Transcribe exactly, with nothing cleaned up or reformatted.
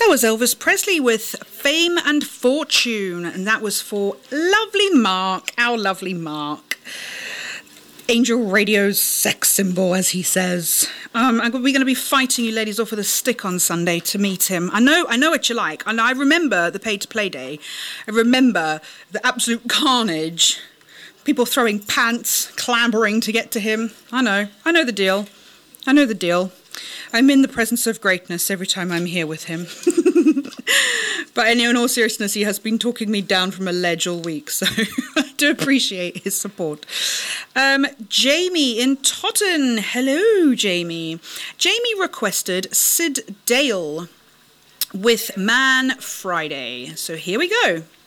That was Elvis Presley with Fame and Fortune, and that was for lovely Mark, our lovely Mark. Angel Radio's sex symbol, as he says. Um, we're going to be fighting you ladies off with a stick on Sunday to meet him. I know, I know what you like, and I remember the pay-to-play day. I remember the absolute carnage. People throwing pants, clambering to get to him. I know, I know the deal. I know the deal. I'm in the presence of greatness every time I'm here with him. But anyway, in all seriousness, he has been talking me down from a ledge all week, so I do appreciate his support. Um, Jamie in Totten. Hello, Jamie. Jamie requested Sid Dale with Man Friday. So here we go.